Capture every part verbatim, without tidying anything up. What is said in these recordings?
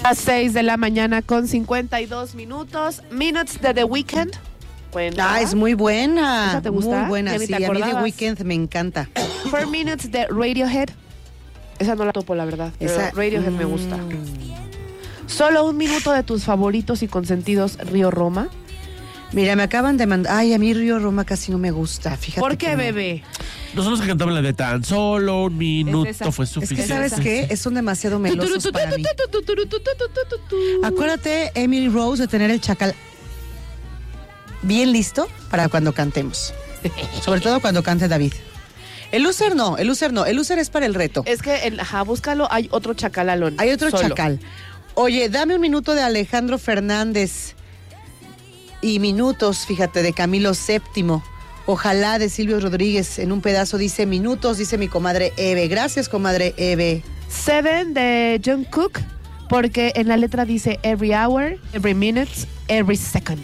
Las seis de la mañana con cincuenta y dos minutos. Minutes de The Weeknd. Ah, es muy buena. ¿Esa te gusta? Muy buena, Sí, sí. A mí The Weeknd me encanta. Four Minutes de Radiohead. Esa no la topo, la verdad. Pero Esa, Radiohead mm. me gusta. Solo un minuto de tus favoritos y consentidos, Río Roma. Mira, me acaban de mandar. Ay, a mí Río Roma casi no me gusta. Fíjate. ¿Por qué, no. bebé? Nosotros que cantamos la de tan solo un minuto esa. fue Es que, suficiente. ¿sabes qué? Son demasiado melosos para mí. Acuérdate, Emily Rose, de tener el chacal bien listo para cuando cantemos. Sobre todo cuando cante David. El loser no, el loser no. El loser es para el reto. Es que, en, ajá, búscalo, hay otro chacalalón. Hay otro solo. chacal. Oye, dame un minuto de Alejandro Fernández. Y minutos, fíjate, de Camilo séptimo. Ojalá, de Silvio Rodríguez. En un pedazo dice minutos, dice mi comadre Eve. Gracias, comadre Eve. Seven de John Cook, porque en la letra dice every hour, every minute, every second.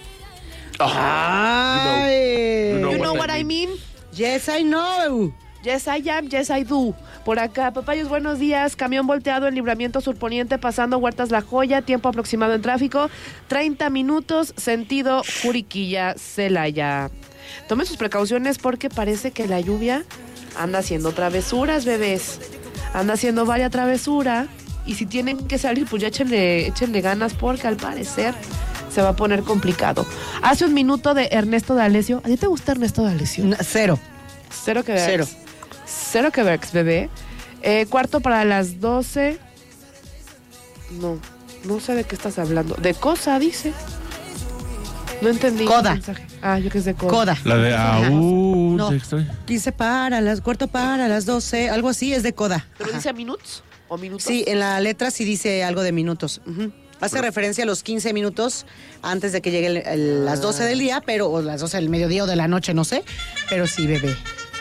Ay. You know You know what what I I mean? Yes, I know. Yes, I am, yes, I do. Por acá, papayos, buenos días. Camión volteado en Libramiento Surponiente, pasando Huertas La Joya. Tiempo aproximado en tráfico, treinta minutos, sentido Juriquilla, Celaya. Tomen sus precauciones porque parece que la lluvia anda haciendo travesuras, bebés. Anda haciendo varias travesuras. Y si tienen que salir, pues ya échenle, échenle ganas porque al parecer se va a poner complicado. Hace un minuto de Ernesto D'Alessio. ¿A ti te gusta Ernesto D'Alessio? No, cero. Cero que ver. Cero. Cero que ver, bebé. Eh, cuarto para las doce. No, no sé de qué estás hablando. De cosa, dice. No entendí. Coda. el mensaje. Ah, yo que es de coda. Coda. La de aún. No. te extraño. quince para las, cuarto para las doce, algo así, es de coda. ¿Pero Ajá. dice minutos o minutos? Sí, en la letra sí dice algo de minutos. Ujú. Hace referencia a los quince minutos antes de que llegue el- el- las doce del día, pero, o las doce del mediodía o de la noche, no sé. Pero sí, bebé.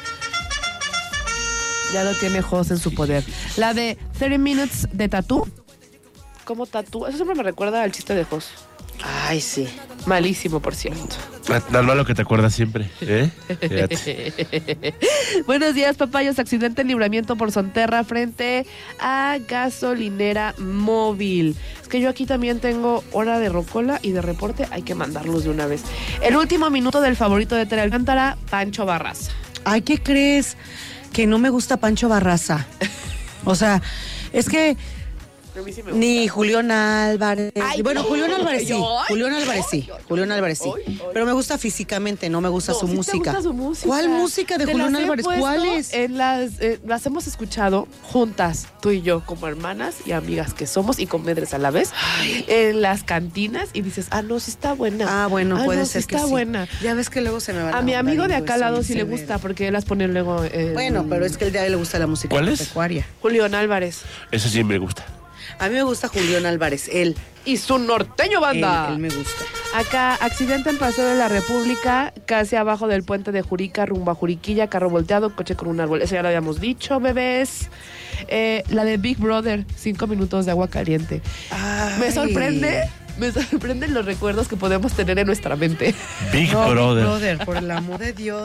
Ya lo tiene Jos en su poder. La de thirty minutes de Tatú. ¿Cómo Tatú? Eso siempre me recuerda al chiste de Jos. Ay, sí. Malísimo, por cierto. Tan malo que te acuerdas siempre, ¿eh? Fíjate. Buenos días, papayos. Accidente en Libramiento por Sonterra frente a gasolinera móvil. Es que yo aquí también tengo hora de rocola y de reporte. Hay que mandarlos de una vez. El último minuto del favorito de Tere Alcántara, Pancho Barraza. Ay, ¿qué crees? Que no me gusta Pancho Barraza. O sea, es que A mí sí me gusta. ni Julián Álvarez. Ay, bueno, no. Julián Álvarez sí. Ay, Julián Álvarez sí. ay, ay, Julián Álvarez sí. ay, ay. Pero me gusta físicamente, no me gusta No, su sí te música. gusta su música. ¿Cuál música de Te Julián las he Álvarez? puesto ¿Cuál es? En las, eh, las hemos escuchado juntas, tú y yo, como hermanas y amigas que somos y comedres a la vez, en las cantinas y dices, ah, no, sí está buena. Ah, bueno, Ah, puede no, ser sí que está sí. buena. Ya ves que luego se me va A mi la amigo onda, de digo, acá al lado muy sí le severo. gusta porque él las pone luego en... Bueno, pero es que el de a él le gusta la música ¿Cuál es? agropecuaria. Julián Álvarez Eso sí me gusta. A mí me gusta Julián Álvarez, él. y su norteño banda. Él, él me gusta. Acá, accidente en Paseo de la República, casi abajo del puente de Jurica, rumbo a Juriquilla, carro volteado, coche con un árbol. Eso ya lo habíamos dicho, bebés. Eh, la de Big Brother, cinco minutos de agua caliente. Ay. Me sorprende, me sorprenden los recuerdos que podemos tener en nuestra mente. Big No, Brother. Big Brother, por el amor de Dios.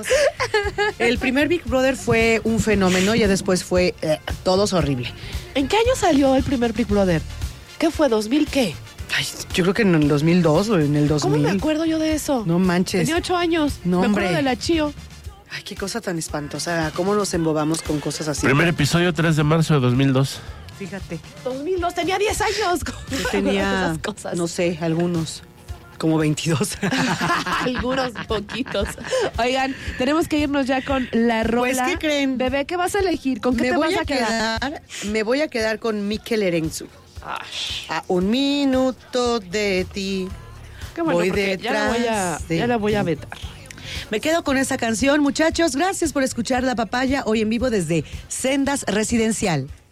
El primer Big Brother fue un fenómeno y después fue eh, todos horrible. ¿En qué año salió el primer Big Brother? ¿Qué fue? ¿dos mil qué? Ay, yo creo que en el dos mil dos o en el dos mil. ¿Cómo me acuerdo yo de eso? No manches. Tenía ocho años. No, me hombre. acuerdo de la Chío. Ay, qué cosa tan espantosa. ¿Cómo nos embobamos con cosas así? Primer episodio, tres de marzo de dos mil dos. Fíjate. dos mil dos, tenía diez años. ¿Cómo Yo me acuerdo de tenía, esas cosas? no sé, algunos. Como veintidós. Algunos poquitos. Oigan, tenemos que irnos ya con la rola. Pues, ¿qué creen? Bebé, ¿qué vas a elegir? ¿Con qué Me te voy vas a a quedar? quedar, me voy a quedar con Mikel Erenzu. Ash, A un minuto de ti. qué bueno, Voy porque ya la voy a, detrás de ya la voy a ti. vetar. Me quedo con esa canción, muchachos. Gracias por escuchar La Papaya hoy en vivo desde Sendas Residencial.